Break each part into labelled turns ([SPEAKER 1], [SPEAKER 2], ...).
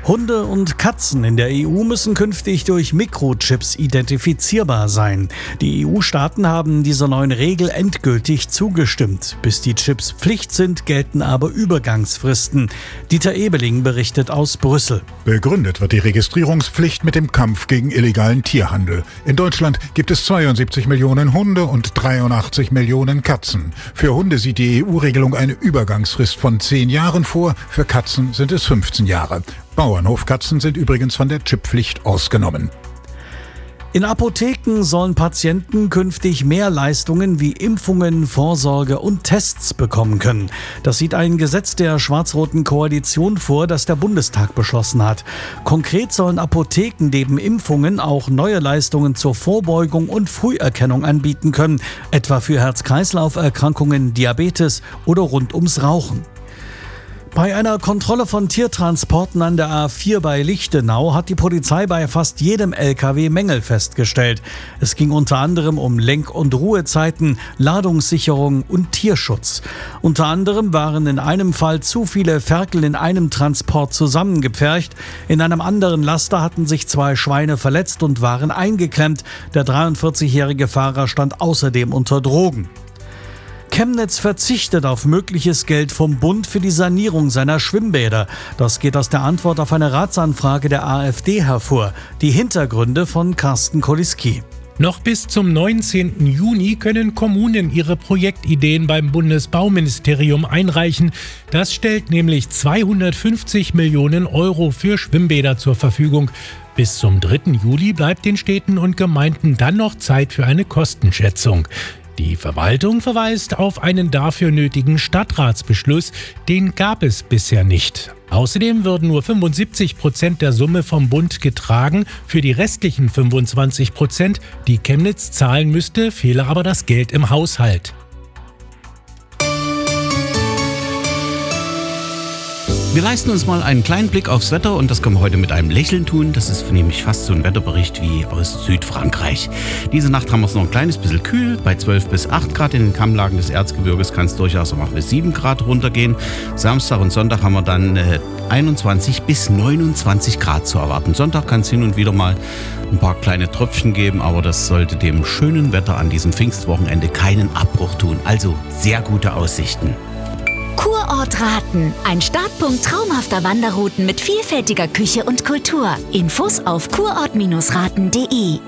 [SPEAKER 1] Hunde und Katzen in der EU müssen künftig durch Mikrochips identifizierbar sein. Die EU-Staaten haben dieser neuen Regel endgültig zugestimmt. Bis die Chips Pflicht sind, gelten aber Übergangsfristen. Dieter Ebeling berichtet aus Brüssel.
[SPEAKER 2] Begründet wird die Registrierungspflicht mit dem Kampf gegen illegalen Tierhandel. In Deutschland gibt es 72 Millionen Hunde und 83 Millionen Katzen. Für Hunde sieht die EU-Regelung eine Übergangsfrist von 10 Jahren vor, für Katzen sind es 15 Jahre. Bauernhofkatzen sind übrigens von der Chipppflicht ausgenommen.
[SPEAKER 1] In Apotheken sollen Patienten künftig mehr Leistungen wie Impfungen, Vorsorge und Tests bekommen können. Das sieht ein Gesetz der schwarz-roten Koalition vor, das der Bundestag beschlossen hat. Konkret sollen Apotheken neben Impfungen auch neue Leistungen zur Vorbeugung und Früherkennung anbieten können, etwa für Herz-Kreislauf-Erkrankungen, Diabetes oder rund ums Rauchen. Bei einer Kontrolle von Tiertransporten an der A4 bei Lichtenau hat die Polizei bei fast jedem LKW Mängel festgestellt. Es ging unter anderem um Lenk- und Ruhezeiten, Ladungssicherung und Tierschutz. Unter anderem waren in einem Fall zu viele Ferkel in einem Transport zusammengepfercht. In einem anderen Laster hatten sich 2 Schweine verletzt und waren eingeklemmt. Der 43-jährige Fahrer stand außerdem unter Drogen. Chemnitz verzichtet auf mögliches Geld vom Bund für die Sanierung seiner Schwimmbäder. Das geht aus der Antwort auf eine Ratsanfrage der AfD hervor. Die Hintergründe von Carsten Koliski.
[SPEAKER 3] Noch bis zum 19. Juni können Kommunen ihre Projektideen beim Bundesbauministerium einreichen. Das stellt nämlich 250 Millionen Euro für Schwimmbäder zur Verfügung. Bis zum 3. Juli bleibt den Städten und Gemeinden dann noch Zeit für eine Kostenschätzung. Die Verwaltung verweist auf einen dafür nötigen Stadtratsbeschluss, den gab es bisher nicht. Außerdem würden nur 75% der Summe vom Bund getragen. Für die restlichen 25%, die Chemnitz zahlen müsste, fehle aber das Geld im Haushalt.
[SPEAKER 4] Wir leisten uns mal einen kleinen Blick aufs Wetter und das können wir heute mit einem Lächeln tun. Das ist nämlich fast so ein Wetterbericht wie aus Südfrankreich. Diese Nacht haben wir es noch ein kleines bisschen kühl. Bei 12 bis 8 Grad in den Kammlagen des Erzgebirges kann es durchaus auch bis 7 Grad runtergehen. Samstag und Sonntag haben wir dann 21 bis 29 Grad zu erwarten. Sonntag kann es hin und wieder mal ein paar kleine Tröpfchen geben, aber das sollte dem schönen Wetter an diesem Pfingstwochenende keinen Abbruch tun. Also sehr gute Aussichten.
[SPEAKER 5] Kurort Raten. Ein Startpunkt traumhafter Wanderrouten mit vielfältiger Küche und Kultur. Infos auf kurort-raten.de.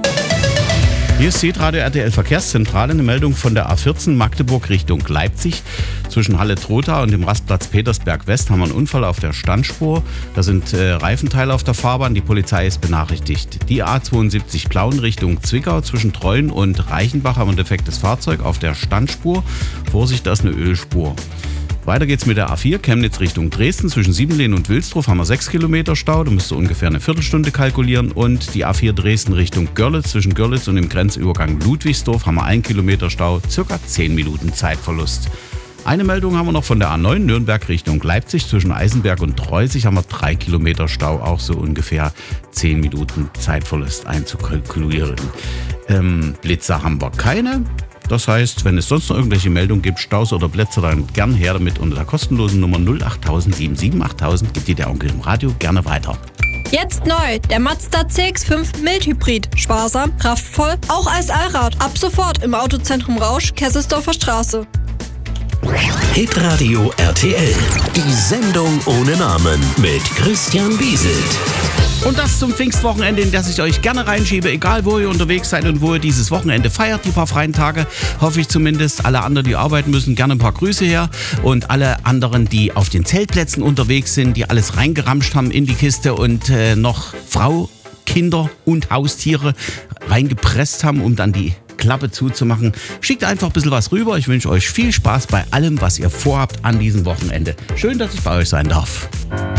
[SPEAKER 4] Hier ist Hitradio RTL Verkehrszentrale, eine Meldung von der A14 Magdeburg Richtung Leipzig. Zwischen Halle-Trotha und dem Rastplatz Petersberg West haben wir einen Unfall auf der Standspur. Da sind Reifenteile auf der Fahrbahn, die Polizei ist benachrichtigt. Die A72 Plauen Richtung Zwickau zwischen Treuen und Reichenbach haben ein defektes Fahrzeug auf der Standspur. Vorsicht, da ist eine Ölspur. Weiter geht's mit der A4 Chemnitz Richtung Dresden. Zwischen Siebenlehn und Wilsdruf haben wir 6 Kilometer Stau. Da müsst ihr ungefähr eine Viertelstunde kalkulieren. Und die A4 Dresden Richtung Görlitz. Zwischen Görlitz und dem Grenzübergang Ludwigsdorf haben wir 1 Kilometer Stau. Circa 10 Minuten Zeitverlust. Eine Meldung haben wir noch von der A9 Nürnberg Richtung Leipzig. Zwischen Eisenberg und Treusig haben wir 3 Kilometer Stau. Auch so ungefähr 10 Minuten Zeitverlust einzukalkulieren. Blitzer haben wir keine. Das heißt, wenn es sonst noch irgendwelche Meldungen gibt, Staus oder Blitzer, dann gern her damit unter der kostenlosen Nummer 08000 77 8000. Gibt dir der Onkel im Radio gerne weiter.
[SPEAKER 6] Jetzt neu, der Mazda CX-5 Mild-Hybrid. Sparsam, kraftvoll, auch als Allrad. Ab sofort im Autozentrum Rausch, Kesselsdorfer Straße.
[SPEAKER 7] Hitradio RTL. Die Sendung ohne Namen mit Christian Bieselt.
[SPEAKER 4] Und das zum Pfingstwochenende, in das ich euch gerne reinschiebe, egal wo ihr unterwegs seid und wo ihr dieses Wochenende feiert, die paar freien Tage, hoffe ich zumindest. Alle anderen, die arbeiten müssen, gerne ein paar Grüße her. Und alle anderen, die auf den Zeltplätzen unterwegs sind, die alles reingeramscht haben in die Kiste und noch Frau, Kinder und Haustiere reingepresst haben, um dann die Klappe zuzumachen. Schickt einfach ein bisschen was rüber. Ich wünsche euch viel Spaß bei allem, was ihr vorhabt an diesem Wochenende. Schön, dass ich bei euch sein darf.